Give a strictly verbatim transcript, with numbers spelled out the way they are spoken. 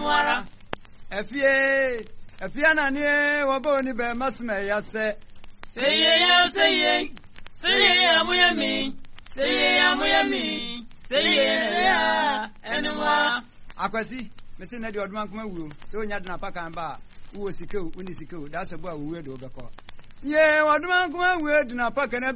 enwara efie efie na ne wo bo ni be masme ya se seye ya seye seye ya muyami seye ya muyami seye ya enwa akwasi me se na di odman kuma wuo se onya de na paka ba wo sikew uni sikew da se bo a wo we do be ko ye odman kuma wuo de na paka na